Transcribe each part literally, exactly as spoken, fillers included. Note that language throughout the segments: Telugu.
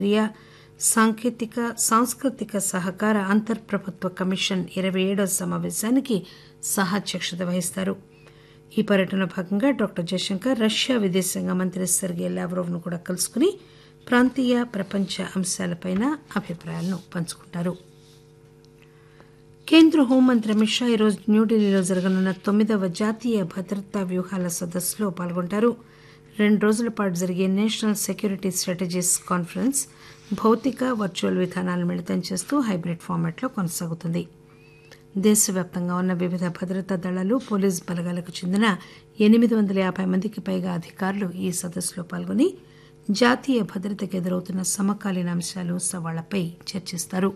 సాంకేతిక సాంస్కృతిక సహకార అంతర్ప్రభుత్వ కమిషన్ ఇరవై ఏడవ సమావేశానికి సహాధ్యక్షత వహిస్తారు. ఈ పర్యటనలో భాగంగా డాక్టర్ జయశంకర్ రష్యా విదేశాంగ మంత్రి సెర్గే లావ్రోవ్ ను కూడా కలుసుకుని ప్రాంతీయ ప్రపంచ అంశాలపై అభిప్రాయాలను పంచుకుంటారు. కేంద్ర హోంమంత్రి అమిత్ షా ఈరోజు న్యూఢిల్లీలో జరగనున్న తొమ్మిదవ జాతీయ భద్రతా వ్యూహాల సదస్సులో పాల్గొంటారు. రెండు రోజుల పాటు జరిగే నేషనల్ సెక్యూరిటీ స్ట్రాటజీస్ కాన్ఫరెన్స్ భౌతిక వర్చువల్ విధానాలను మిళితం చేస్తూ హైబ్రిడ్ ఫార్మాట్లో కొనసాగుతుంది. దేశవ్యాప్తంగా ఉన్న వివిధ భద్రతా దళాలు, పోలీసు బలగాలకు చెందిన ఎనిమిది వందల యాభై మందికి పైగా అధికారులు ఈ సదస్సులో పాల్గొని జాతీయ భద్రతకు ఎదురవుతున్న సమకాలీన అంశాలు, సవాళ్లపై చర్చిస్తారు.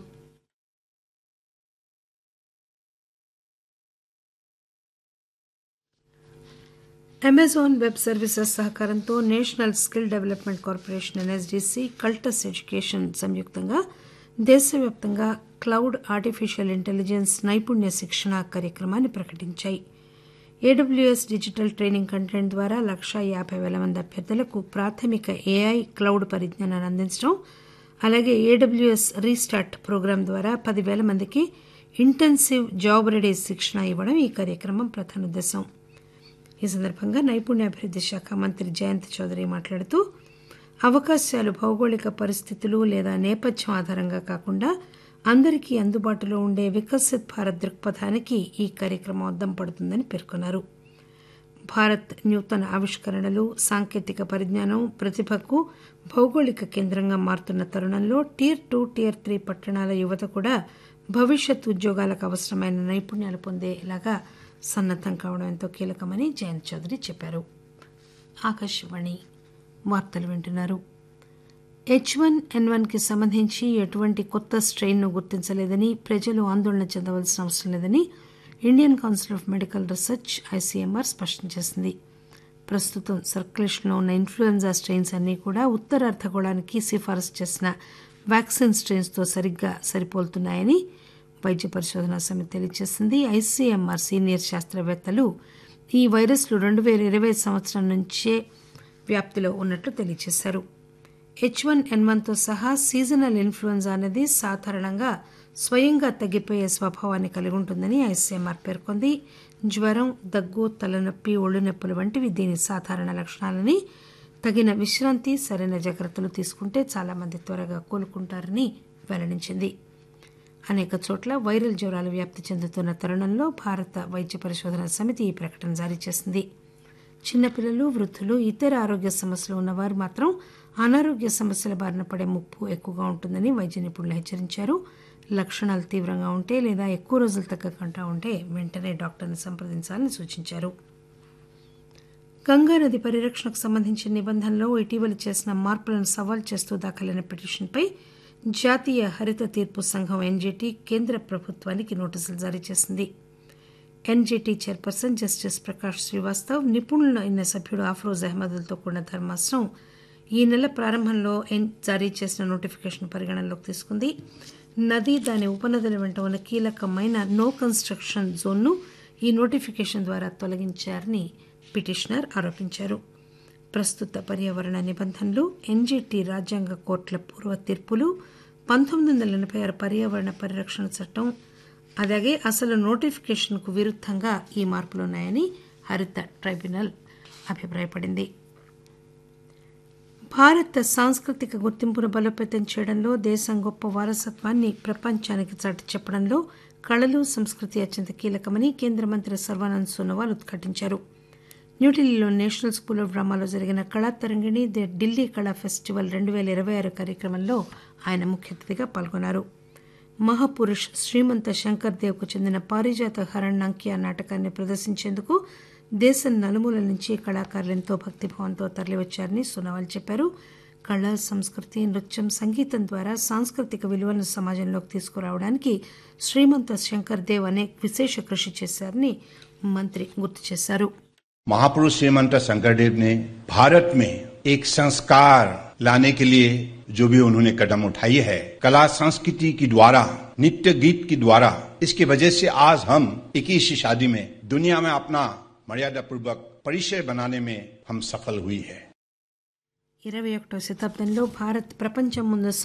అమెజాన్ వెబ్ సర్వీసెస్ సహకారంతో national skill development corporation NSDC, Cultus education సంయుక్తంగా దేశవ్యాప్తంగా క్లౌడ్ ఆర్టిఫిషియల్ ఇంటెలిజెన్స్ నైపుణ్య శిక్షణ కార్యక్రమాన్ని ప్రకటించాయి. ఏడబ్ల్యూఎస్ డిజిటల్ ట్రైనింగ్ కంటెంట్ ద్వారా లక్షా యాభై వేల మంది అభ్యర్థులకు ప్రాథమిక ఏఐ, క్లౌడ్ పరిజ్ఞానాన్ని అందించడం, అలాగే ఏడబ్ల్యూఎస్ రీస్టార్ట్ ప్రోగ్రాం ద్వారా పదివేల మందికి ఇంటెన్సివ్ జాబ్ రెడీ శిక్షణ ఇవ్వడం ఈ కార్యక్రమం ప్రధాన ఉద్దేశం. ఈ సందర్భంగా నైపుణ్యాభివృద్ధి శాఖ మంత్రి జయంత్ చౌదరి మాట్లాడుతూ అవకాశాలు భౌగోళిక పరిస్థితులు లేదా నేపథ్యం ఆధారంగా కాకుండా అందరికీ అందుబాటులో ఉండే వికసిత్ భారత్ దృక్పథానికి ఈ కార్యక్రమం అద్దం పడుతుందని పేర్కొన్నారు. భారత్ నూతన ఆవిష్కరణలు, సాంకేతిక పరిజ్ఞానం, ప్రతిభకు భౌగోళిక కేంద్రంగా మారుతున్న తరుణంలో టియర్ టూ, టియర్ త్రీ పట్టణాల యువత కూడా భవిష్యత్ ఉద్యోగాలకు అవసరమైన నైపుణ్యాలు పొందేలాగా సన్నద్దం కావడం ఎంతో కీలకమని జయంత్ చౌదరి చెప్పారు. ఆకాశవాణి వార్తలు వింటున్నారు. హెచ్ వన్ ఎన్ వన్ కి సంబంధించి ఎటువంటి కొత్త స్ట్రెయిన్ ను గుర్తించలేదని, ప్రజలు ఆందోళన చెందవలసిన అవసరం లేదని Indian council of medical research ICMR స్పష్టం చేసింది. ప్రస్తుతం సర్క్యులేషన్లో ఉన్న ఇన్ఫ్లుయెంజా స్ట్రెయిన్స్ అన్నీ కూడా ఉత్తర అర్ధగోళానికి సిఫారసు చేసిన వ్యాక్సిన్ స్ట్రెయిన్స్ తో సరిగ్గా సరిపోలుతున్నాయని వైద్య పరిశోధనా సమితి తెలియజేసింది. ఐసీఎంఆర్ సీనియర్ శాస్త్రవేత్తలు ఈ వైరస్లు రెండు పేల ఇరవై సంవత్సరం నుంచే వ్యాప్తిలో ఉన్నట్లు తెలియజేశారు. హెచ్ వన్ ఎన్ వన్ తో సహా సీజనల్ ఇన్ఫ్లుయెంజా అనేది సాధారణంగా స్వయంగా తగ్గిపోయే స్వభావాన్ని కలిగి ఉంటుందని ఐసీఎంఆర్ పేర్కొంది. జ్వరం, దగ్గు, తలనొప్పి, ఒళ్ళు నొప్పులు వంటివి దీని సాధారణ లక్షణాలని, తగిన విశ్రాంతి, సరైన జాగ్రత్తలు తీసుకుంటే చాలా మంది త్వరగా కోలుకుంటారని వెల్లడించింది. అనేక చోట్ల వైరల్ జ్వరాలు వ్యాప్తి చెందుతున్న తరుణంలో భారత వైద్య పరిశోధనా సమితి ఈ ప్రకటన జారీ చేసింది. చిన్నపిల్లలు, వృద్ధులు, ఇతర ఆరోగ్య సమస్యలు ఉన్నవారు మాత్రం అనారోగ్య సమస్యల బారిన పడే ముప్పు ఎక్కువగా ఉంటుందని వైద్య నిపుణులు హెచ్చరించారు. లక్షణాలు తీవ్రంగా ఉంటే లేదా ఎక్కువ రోజులు తగ్గకుండా ఉంటే వెంటనే డాక్టర్ని సంప్రదించాలని సూచించారు. గంగానది పరిరక్షణకు సంబంధించిన నిబంధనలో ఇటీవల చేసిన మార్పులను సవాల్ చేస్తూ దాఖలైన పిటిషన్పై జాతీయ హరిత తీర్పు సంఘం ఎన్జీటీ కేంద్ర ప్రభుత్వానికి నోటీసులు జారీ చేసింది. NGT chairperson justice Prakash Srivastav, నిపుణులు అయిన సభ్యుడు అఫ్రోజ్ అహ్మద్లతో కూడిన ధర్మాసనం ఈ నెల ప్రారంభంలో జారీ చేసిన నోటిఫికేషన్ పరిగణనలోకి తీసుకుంది. నది, దాని ఉపనదుల వెంట ఉన్న కీలకమైన నో కన్స్ట్రక్షన్ జోన్ను ఈ నోటిఫికేషన్ ద్వారా తొలగించారని పిటిషనర్ ఆరోపించారు. ప్రస్తుత పర్యావరణ నిబంధనలు, ఎన్జీటీ రాజ్యాంగ కోర్టుల పూర్వ తీర్పులు, పంతొమ్మిది వందల ఎనభై ఆరు పర్యావరణ పరిరక్షణ చట్టం, అలాగే అసలు నోటిఫికేషన్కు విరుద్ధంగా ఈ మార్పులున్నాయని హరిత ట్రైబ్యునల్ అభిప్రాయపడింది. భారత సాంస్కృతిక గుర్తింపును బలోపేతం చేయడంలో, దేశం గొప్ప వారసత్వాన్ని ప్రపంచానికి చాటి చెప్పడంలో కళలు, సంస్కృతి అత్యంత కీలకమని కేంద్ర మంత్రి సర్వానంద్ సోనోవాల్ ఉద్ఘాటించారు. న్యూఢిల్లీలో నేషనల్ స్కూల్ ఆఫ్ డ్రామాలో జరిగిన కళా తరంగిణి ది ఢిల్లీ కళా ఫెస్టివల్ రెండు పేల ఇరవై ఆరు కార్యక్రమంలో ఆయన ముఖ్య అతిథిగా పాల్గొన్నారు. మహాపురుష్ శ్రీమంత శంకర్ దేవ్కు చెందిన పారిజాత హరణ్యాంకియా నాటకాన్ని ప్రదర్శించేందుకు దేశం నలుమూలల నుంచి కళాకారులు ఎంతో భక్తిభావంతో తరలివచ్చారని సోనోవాల్ చెప్పారు. కళ, సంస్కృతి, నృత్యం, సంగీతం ద్వారా సాంస్కృతిక విలువలను సమాజంలోకి తీసుకురావడానికి శ్రీమంత శంకర్ దేవ్ అనేక విశేష కృషి చేశారని మంత్రి గుర్తు చేశారు. महापुरुष श्रीमंत शंकरदेव ने भारत में एक संस्कार लाने के लिए जो भी उन्होंने कदम उठाई है, कला संस्कृति की द्वारा, नित्य गीत की द्वारा, इसकी वजह से आज हम इक्कीसवीं शादी में दुनिया में अपना मर्यादा पूर्वक परिचय बनाने में हम सफल हुई है. ఇరవై ఒకటో శతాబ్దంలో భారత్ ప్రపంచం ముందు